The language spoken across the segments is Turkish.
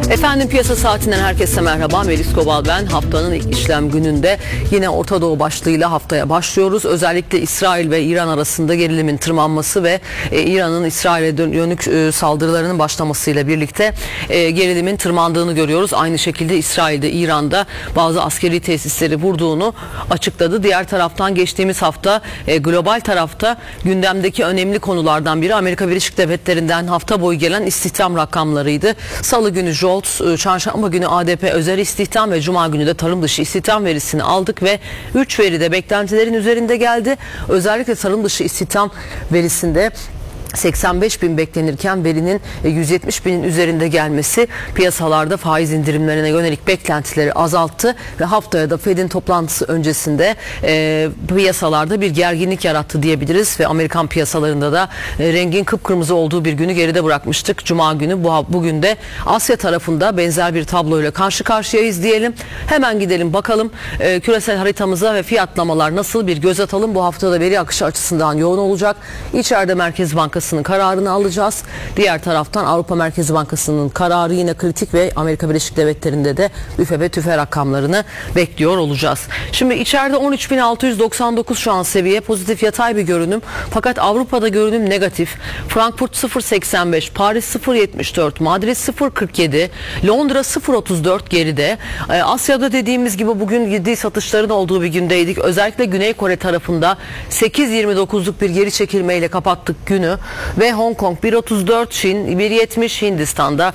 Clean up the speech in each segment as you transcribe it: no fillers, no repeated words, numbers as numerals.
Efendim piyasa saatinden herkese merhaba. Melis Kobal ben. Haftanın ilk işlem gününde yine Orta Doğu başlığıyla haftaya başlıyoruz. Özellikle İsrail ve İran arasında gerilimin tırmanması ve İran'ın İsrail'e dönük saldırılarının başlamasıyla birlikte gerilimin tırmandığını görüyoruz. Aynı şekilde İsrail'de İran'da bazı askeri tesisleri vurduğunu açıkladı. Diğer taraftan geçtiğimiz hafta global tarafta gündemdeki önemli konulardan biri Amerika Birleşik Devletleri'nden hafta boyu gelen istihdam rakamlarıydı. Salı günü çarşamba günü ADP özel istihdam ve cuma günü de tarım dışı istihdam verisini aldık ve 3 veri de beklentilerin üzerinde geldi. Özellikle tarım dışı istihdam verisinde 85 bin beklenirken verinin 170 binin üzerinde gelmesi piyasalarda faiz indirimlerine yönelik beklentileri azalttı ve haftaya da Fed'in toplantısı öncesinde piyasalarda bir gerginlik yarattı diyebiliriz ve Amerikan piyasalarında da rengin kıpkırmızı olduğu bir günü geride bırakmıştık. Cuma günü bugün de Asya tarafında benzer bir tabloyla karşı karşıyayız diyelim. Hemen gidelim bakalım küresel haritamıza ve fiyatlamalar nasıl, bir göz atalım. Bu haftada veri akışı açısından yoğun olacak. İçeride Merkez Bankası'nın kararını alacağız. Diğer taraftan Avrupa Merkez Bankası'nın kararı yine kritik ve Amerika Birleşik Devletleri'nde de üfe ve tüfe rakamlarını bekliyor olacağız. Şimdi içeride 13.699 şu an seviye, pozitif yatay bir görünüm. Fakat Avrupa'da görünüm negatif. Frankfurt 0.85, Paris 0.74, Madrid 0.47, Londra 0.34 geride. Asya'da dediğimiz gibi bugün ciddi satışların olduğu bir gündeydik. Özellikle Güney Kore tarafında 8.29'luk bir geri çekilmeyle kapattık günü. Ve Hong Kong 1.34, Çin 1.70, Hindistan'da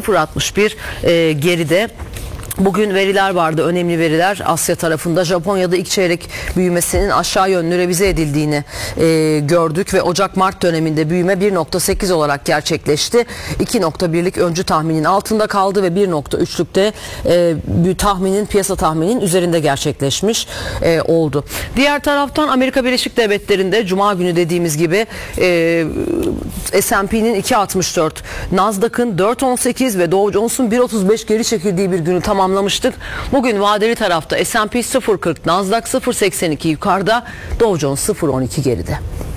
0.61 geride. Bugün veriler vardı, önemli veriler. Asya tarafında Japonya'da ilk çeyrek büyümesinin aşağı yönlü revize edildiğini gördük ve Ocak-Mart döneminde büyüme 1.8 olarak gerçekleşti. 2.1'lik öncü tahminin altında kaldı ve 1.3'lükte piyasa tahmininin üzerinde gerçekleşmiş oldu. Diğer taraftan Amerika Birleşik Devletleri'nde Cuma günü dediğimiz gibi S&P'nin 2.64, Nasdaq'ın 4.18 ve Dow Jones'un 1.35 geri çekildiği bir günü tamamlamıştık. Bugün vadeli tarafta S&P 0.40, Nasdaq 0.82 yukarıda, Dow Jones 0.12 geride.